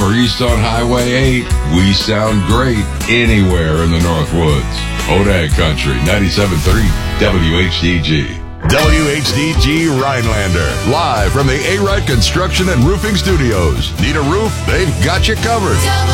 or east on Highway 8, we sound great anywhere in the Northwoods. Odag Country, 97.3 WHDG. WHDG Rhinelander, live from the A-Rite Construction and Roofing Studios. Need a roof? They've got you covered.